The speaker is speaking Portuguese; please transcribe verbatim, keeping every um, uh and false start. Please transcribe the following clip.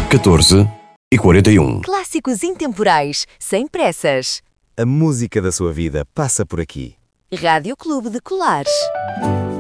catorze e quarenta e um. Clássicos intemporais, sem pressas. A música da sua vida passa por aqui. Rádio Clube de Colares.